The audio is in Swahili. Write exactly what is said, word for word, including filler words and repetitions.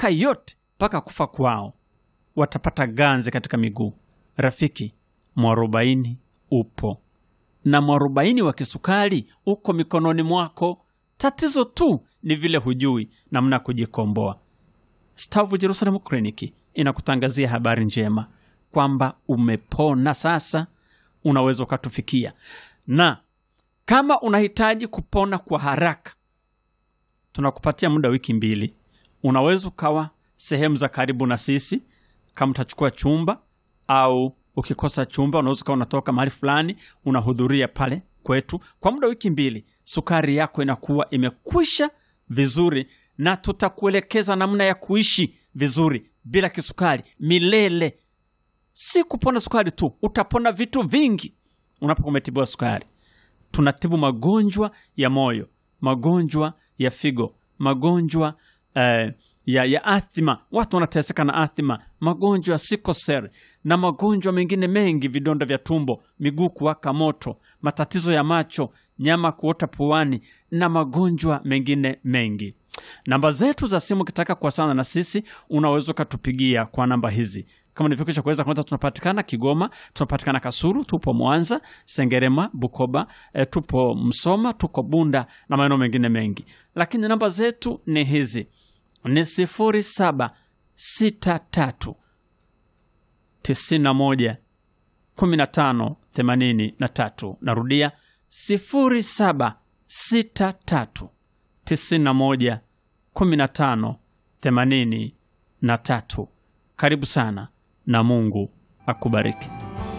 miaka yote mpaka kufa kwao watapata ganzi katika miguu. Rafiki, mwarobaini upo, na mwarobaini wa kisukari uko mikononi mwako. Tatizo tu ni vile hujui namna kujikomboa. Star of Jerusalem Clinic inakutangazia habari njema kwamba umepona sasa, unaweza ukatufikia. Na kama unahitaji kupona kwa haraka, tunakupatia muda wiki mbili. Unaweza ukawa sehemu za karibu na sisi, kama utachukua chumba, au ukikosa chumba unaweza ukawa unatoka mahali fulani unahudhuria pale kwetu kwa muda wiki mbili. Sukari yako inakuwa imekwisha vizuri, na tutakuelekeza namna ya kuishi vizuri bila kisukari milele. Si kupona sukari tu, utapona vitu vingi unapokumetibiwa sukari. Tunatibu magonjwa ya moyo, magonjwa ya figo, magonjwa eh, ya, ya athima. Watu wanateseka na athima, magonjwa ya sickle cell na magonjwa mengine mengi, vidonda vya tumbo, miguu kuwaka moto, matatizo ya macho, nyama kuota puani na magonjwa mengine mengi. Namba zetu za simu kitaka kwa sana na sisi, unaweza kutupigia kwa namba hizi. Kama nilivyokwisha kuweza kwanza, tunapatikana Kigoma, tunapatikana Kasulu, tupo Mwanza, Sengerema, Bukoba, e, tupo Msoma, tuko Bunda na maeneo mengine mengi. Lakini namba zetu ni hizi. Ni sifuri saba sita tatu tisini moja kumi na tano themanini na tatu. Narudia, sifuri saba sita tatu tisini moja kumi na tano themanini na tatu. Karibu sana na Mungu akubariki.